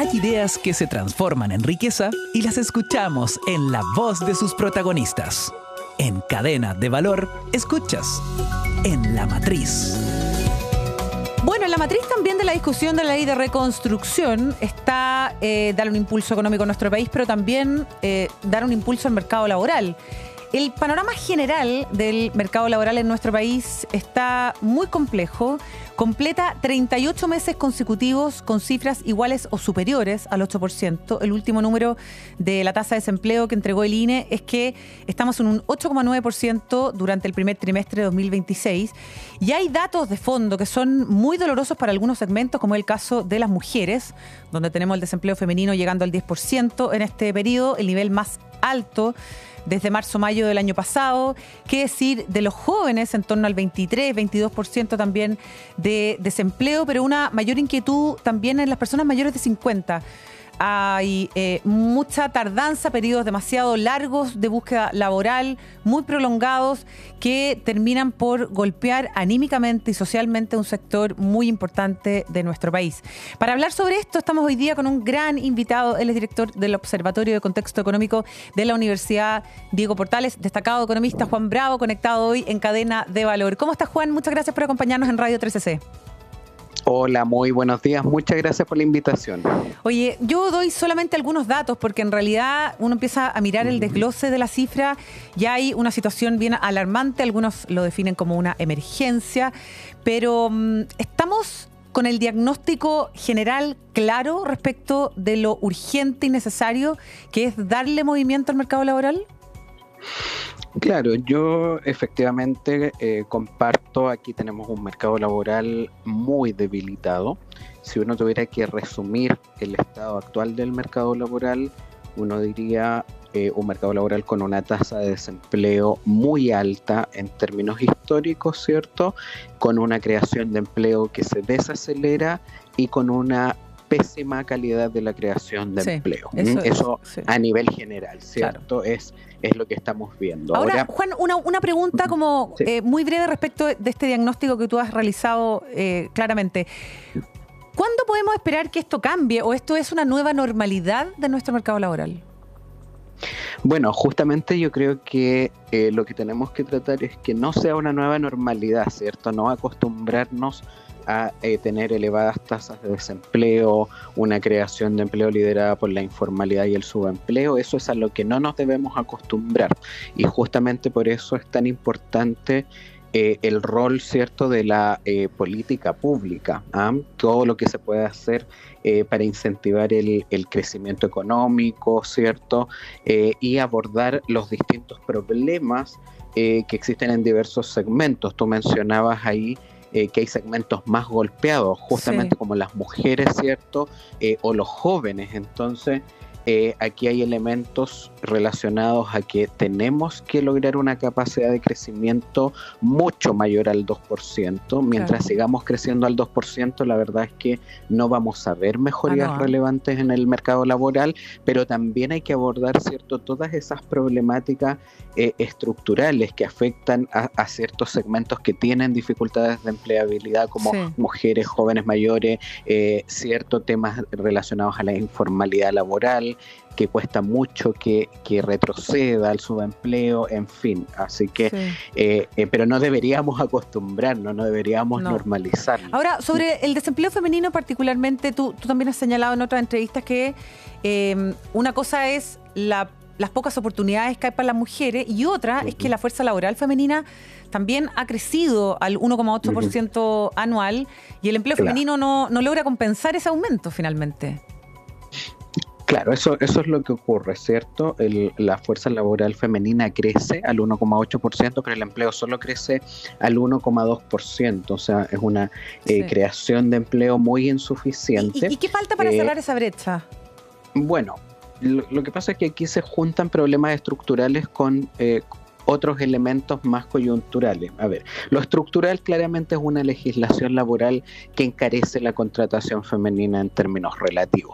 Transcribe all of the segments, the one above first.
Hay ideas que se transforman en riqueza y las escuchamos en la voz de sus protagonistas. En Cadena de Valor, escuchas En la Matriz. Bueno, en la matriz también de la discusión de la ley de reconstrucción está dar un impulso económico a nuestro país, pero también dar un impulso al mercado laboral. El panorama general del mercado laboral en nuestro país está muy complejo. Completa 38 meses consecutivos con cifras iguales o superiores al 8%. El último número de la tasa de desempleo que entregó el INE es que estamos en un 8,9% durante el primer trimestre de 2026. Y hay datos de fondo que son muy dolorosos para algunos segmentos, como el caso de las mujeres, donde tenemos el desempleo femenino llegando al 10% en este periodo, el nivel más alto desde marzo-mayo del año pasado. ¿Qué decir de los jóvenes? En torno al 23-22% también de desempleo, pero una mayor inquietud también en las personas mayores de 50. Hay mucha tardanza, periodos demasiado largos de búsqueda laboral, muy prolongados, que terminan por golpear anímicamente y socialmente un sector muy importante de nuestro país. Para hablar sobre esto, estamos hoy día con un gran invitado. Él es director del Observatorio de Contexto Económico de la Universidad Diego Portales, destacado economista Juan Bravo, conectado hoy en Cadena de Valor. ¿Cómo estás, Juan? Muchas gracias por acompañarnos en Radio 13C. Hola, muy buenos días. Muchas gracias por la invitación. Oye, yo doy solamente algunos datos porque en realidad uno empieza a mirar el desglose de la cifra. Ya hay una situación bien alarmante, algunos lo definen como una emergencia, pero estamos con el diagnóstico general claro respecto de lo urgente y necesario que es darle movimiento al mercado laboral. Claro, yo efectivamente comparto, aquí tenemos un mercado laboral muy debilitado. Si uno tuviera que resumir el estado actual del mercado laboral, uno diría un mercado laboral con una tasa de desempleo muy alta en términos históricos, ¿cierto? Con una creación de empleo que se desacelera y con una pésima calidad de la creación de empleo. Eso sí. A nivel general, ¿cierto? Claro. Es lo que estamos viendo. Ahora, Juan, una pregunta como sí. Muy breve respecto de este diagnóstico que tú has realizado claramente. ¿Cuándo podemos esperar que esto cambie o esto es una nueva normalidad de nuestro mercado laboral? Bueno, justamente yo creo que lo que tenemos que tratar es que no sea una nueva normalidad, ¿cierto? No acostumbrarnos a tener elevadas tasas de desempleo, una creación de empleo liderada por la informalidad y el subempleo. Eso es a lo que no nos debemos acostumbrar, y justamente por eso es tan importante el rol, ¿cierto?, de la política pública, todo lo que se puede hacer para incentivar el crecimiento económico, ¿cierto?, y abordar los distintos problemas que existen en diversos segmentos. Tú mencionabas ahí que hay segmentos más golpeados, justamente sí, como las mujeres, ¿cierto?, o los jóvenes. Entonces, aquí hay elementos relacionados a que tenemos que lograr una capacidad de crecimiento mucho mayor al 2%. Mientras claro, sigamos creciendo al 2%, la verdad es que no vamos a ver mejorías relevantes en el mercado laboral, pero también hay que abordar, ¿cierto?, todas esas problemáticas estructurales que afectan a ciertos segmentos que tienen dificultades de empleabilidad, como sí, mujeres, jóvenes mayores, ciertos temas relacionados a la informalidad laboral, que cuesta mucho que retroceda al subempleo, en fin. Así que, sí, pero no deberíamos acostumbrarnos, no deberíamos normalizarlo. Ahora, sobre el desempleo femenino particularmente, tú también has señalado en otras entrevistas que una cosa es las pocas oportunidades que hay para las mujeres y otra es que la fuerza laboral femenina también ha crecido al 1,8% anual y el empleo femenino no logra compensar ese aumento finalmente. Claro, eso es lo que ocurre, ¿cierto? La fuerza laboral femenina crece al 1,8%, pero el empleo solo crece al 1,2%. O sea, es una creación de empleo muy insuficiente. ¿Y qué falta para cerrar esa brecha? Bueno, lo que pasa es que aquí se juntan problemas estructurales con otros elementos más coyunturales. A ver, lo estructural claramente es una legislación laboral que encarece la contratación femenina en términos relativos.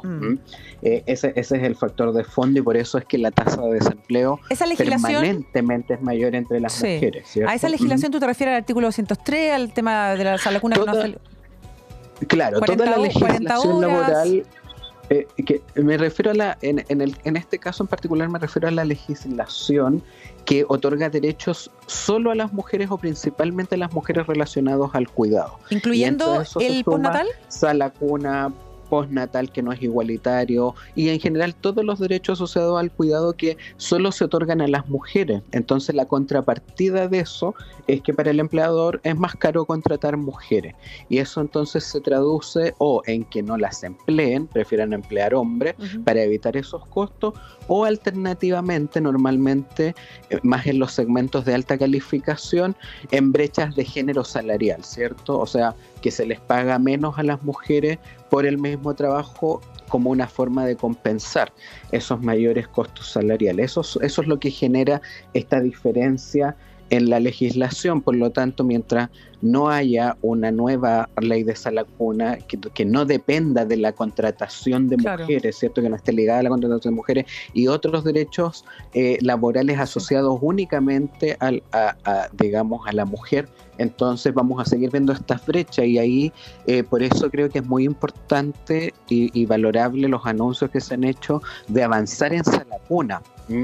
Ese es el factor de fondo y por eso es que la tasa de desempleo permanentemente es mayor entre las mujeres, ¿cierto? ¿A esa legislación tú te refieres al artículo 203, al tema de la lacuna que no hace... Claro, toda la legislación laboral... Que me refiero a en este caso en particular me refiero a la legislación que otorga derechos solo a las mujeres o principalmente a las mujeres relacionados al cuidado. ¿Incluyendo el postnatal? Sala cuna, postnatal que no es igualitario y en general todos los derechos asociados al cuidado que solo se otorgan a las mujeres. Entonces la contrapartida de eso es que para el empleador es más caro contratar mujeres y eso entonces se traduce o en que no las empleen, prefieran emplear hombres para evitar esos costos, o alternativamente normalmente más en los segmentos de alta calificación en brechas de género salarial, ¿cierto? O sea, que se les paga menos a las mujeres por el mismo trabajo como una forma de compensar esos mayores costos salariales. Eso es lo que genera esta diferencia en la legislación. Por lo tanto, mientras no haya una nueva ley de sala cuna que no dependa de la contratación de mujeres, ¿cierto? Que no esté ligada a la contratación de mujeres y otros derechos laborales asociados únicamente digamos, a la mujer, entonces vamos a seguir viendo estas brechas y ahí por eso creo que es muy importante y valorable los anuncios que se han hecho de avanzar en sala cuna.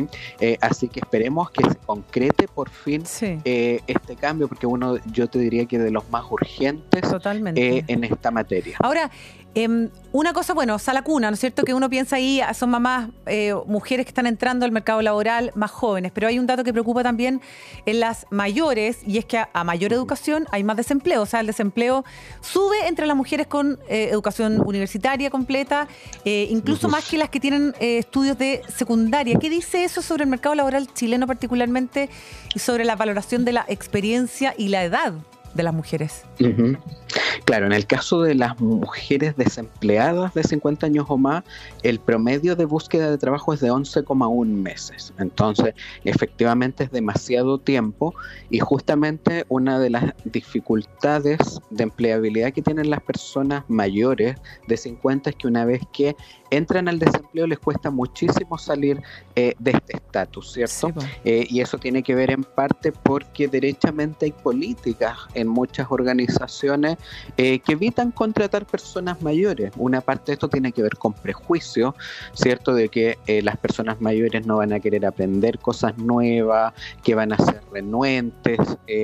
Así que esperemos que se concrete por fin este cambio, porque yo te diría que de los más urgentes en esta materia. Ahora, una cosa, bueno, sala cuna, ¿no es cierto? Que uno piensa ahí, son mamás, mujeres que están entrando al mercado laboral más jóvenes, pero hay un dato que preocupa también en las mayores, y es que a mayor educación hay más desempleo. O sea, el desempleo sube entre las mujeres con educación universitaria completa, incluso más que las que tienen estudios de secundaria. ¿Qué dice eso sobre el mercado laboral chileno particularmente y sobre la valoración de la experiencia y la edad de las mujeres? Claro, en el caso de las mujeres desempleadas de 50 años o más, el promedio de búsqueda de trabajo es de 11,1 meses. Entonces, efectivamente es demasiado tiempo y justamente una de las dificultades de empleabilidad que tienen las personas mayores de 50 es que una vez que entran al desempleo les cuesta muchísimo salir de este estatus, ¿cierto? Sí, y eso tiene que ver en parte porque derechamente hay políticas en muchas organizaciones que evitan contratar personas mayores. Una parte de esto tiene que ver con prejuicios, ¿cierto? De que las personas mayores no van a querer aprender cosas nuevas, que van a ser renuentes,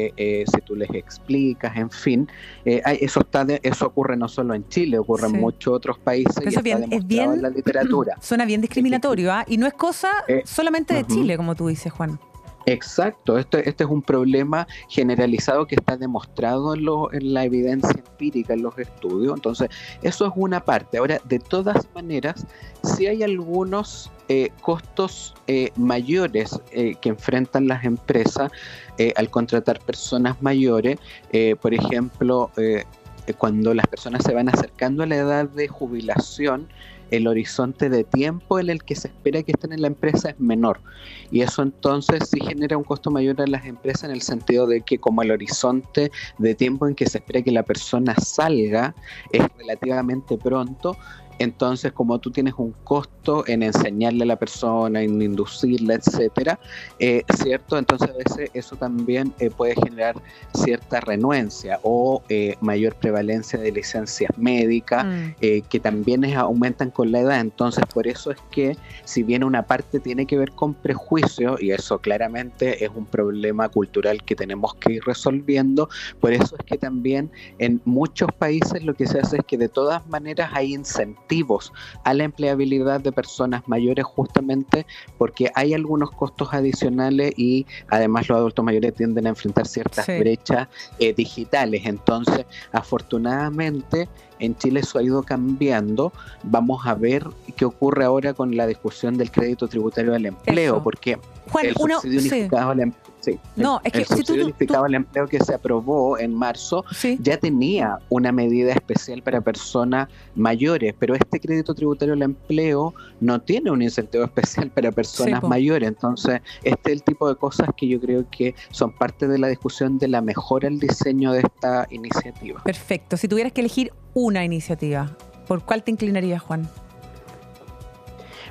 si tú les explicas, en fin. Eso ocurre no solo en Chile, ocurre en muchos otros países. Pero y está demostrado en la literatura. Suena bien discriminatorio, ¿ah? Y no es cosa solamente de Chile, como tú dices, Juan. Exacto, este es un problema generalizado que está demostrado en la evidencia empírica, en los estudios. Entonces, eso es una parte. Ahora, de todas maneras, sí hay algunos costos mayores que enfrentan las empresas al contratar personas mayores. Por ejemplo, cuando las personas se van acercando a la edad de jubilación, el horizonte de tiempo en el que se espera que estén en la empresa es menor. Y eso entonces sí genera un costo mayor a las empresas en el sentido de que como el horizonte de tiempo en que se espera que la persona salga es relativamente pronto, entonces como tú tienes un costo en enseñarle a la persona, en inducirla, etcétera, ¿cierto? Entonces a veces eso también puede generar cierta renuencia o mayor prevalencia de licencias médicas que también aumentan con la edad. Entonces por eso es que si bien una parte tiene que ver con prejuicios, y eso claramente es un problema cultural que tenemos que ir resolviendo, por eso es que también en muchos países lo que se hace es que de todas maneras hay incentivos a la empleabilidad de personas mayores, justamente porque hay algunos costos adicionales y además los adultos mayores tienden a enfrentar ciertas brechas digitales. Entonces, afortunadamente, en Chile eso ha ido cambiando. Vamos a ver qué ocurre ahora con la discusión del crédito tributario al empleo, porque Juan, el subsidio unificado al empleo. El subsidio unificado al empleo que se aprobó en marzo ya tenía una medida especial para personas mayores, pero este crédito tributario al empleo no tiene un incentivo especial para personas mayores. Entonces, este es el tipo de cosas que yo creo que son parte de la discusión de la mejora al diseño de esta iniciativa. Perfecto. Si tuvieras que elegir una iniciativa, ¿por cuál te inclinarías, Juan?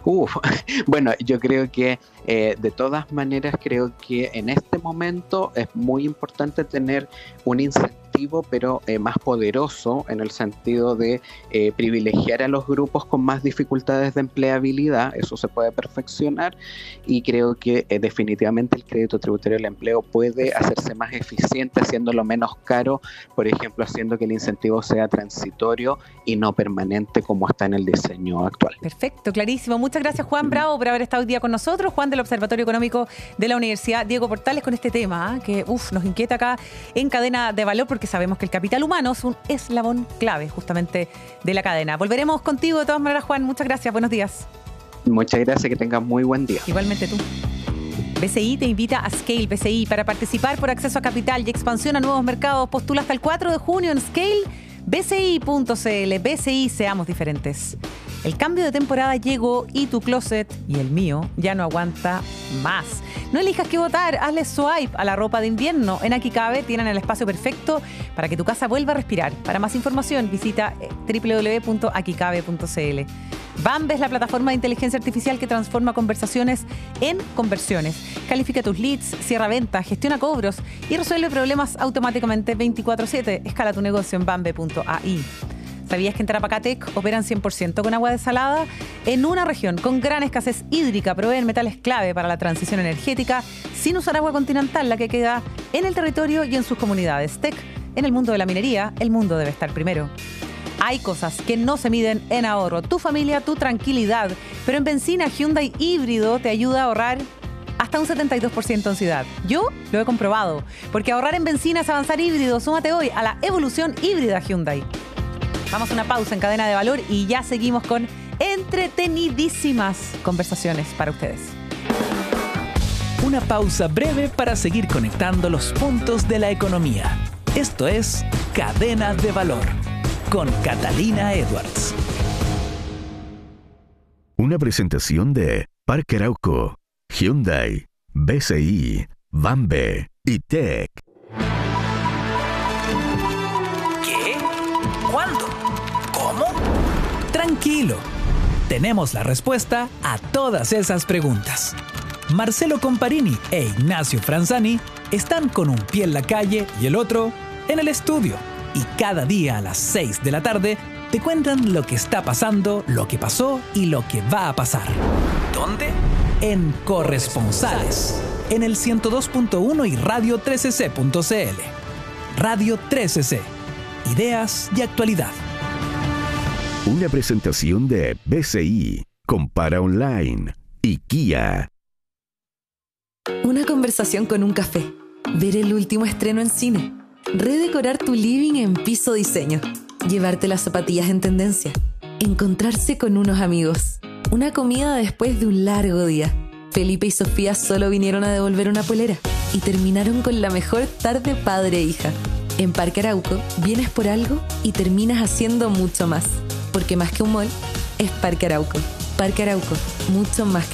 Bueno, yo creo que de todas maneras creo que en este momento es muy importante tener un incentivo, pero más poderoso en el sentido de privilegiar a los grupos con más dificultades de empleabilidad. Eso se puede perfeccionar y creo que definitivamente el crédito tributario del empleo puede hacerse más eficiente, haciéndolo menos caro, por ejemplo, haciendo que el incentivo sea transitorio y no permanente como está en el diseño actual. Perfecto, clarísimo. Muchas gracias, Juan Bravo, por haber estado hoy día con nosotros. Juan del Observatorio Económico de la Universidad Diego Portales, con este tema que nos inquieta acá en Cadena de Valor, porque sabemos que el capital humano es un eslabón clave justamente de la cadena. Volveremos contigo de todas maneras, Juan. Muchas gracias. Buenos días. Muchas gracias, que tengas muy buen día. Igualmente tú. BCI te invita a Scale BCI para participar por acceso a capital y expansión a nuevos mercados. Postula hasta el 4 de junio en scalebci.cl. BCI, seamos diferentes. El cambio de temporada llegó y tu closet, y el mío, ya no aguanta más. No elijas qué botar, hazle swipe a la ropa de invierno. En Aquí Cabe tienen el espacio perfecto para que tu casa vuelva a respirar. Para más información, visita www.aquicabe.cl. Bambe es la plataforma de inteligencia artificial que transforma conversaciones en conversiones. Califica tus leads, cierra ventas, gestiona cobros y resuelve problemas automáticamente 24/7. Escala tu negocio en bambe.ai. ¿Sabías que en Tarapacá Tech operan 100% con agua desalada? En una región con gran escasez hídrica proveen metales clave para la transición energética sin usar agua continental, la que queda en el territorio y en sus comunidades. Tech, en el mundo de la minería, el mundo debe estar primero. Hay cosas que no se miden en ahorro. Tu familia, tu tranquilidad. Pero en benzina Hyundai híbrido te ayuda a ahorrar hasta un 72% en ciudad. Yo lo he comprobado, porque ahorrar en benzina es avanzar híbrido. Súmate hoy a la evolución híbrida Hyundai. Vamos a una pausa en Cadena de Valor y ya seguimos con entretenidísimas conversaciones para ustedes. Una pausa breve para seguir conectando los puntos de la economía. Esto es Cadena de Valor con Catalina Edwards. Una presentación de Parque Arauco, Hyundai, BCI, Bambe y Tech. ¿Qué? ¿Cuándo? ¿Cómo? Tranquilo. Tenemos la respuesta a todas esas preguntas. Marcelo Comparini e Ignacio Franzani están con un pie en la calle y el otro en el estudio. Y cada día a las 6 de la tarde te cuentan lo que está pasando, lo que pasó y lo que va a pasar. ¿Dónde? En Corresponsales, en el 102.1 y Radio 13C.cl. Radio 13C. Ideas y actualidad. Una presentación de BCI, Compara Online y Kia. Una conversación con un café. Ver el último estreno en cine. Redecorar tu living en Piso Diseño. Llevarte las zapatillas en tendencia. Encontrarse con unos amigos. Una comida después de un largo día. Felipe y Sofía solo vinieron a devolver una polera y terminaron con la mejor tarde padre-hija. En Parque Arauco, vienes por algo y terminas haciendo mucho más. Porque más que un mall, es Parque Arauco. Parque Arauco, mucho más que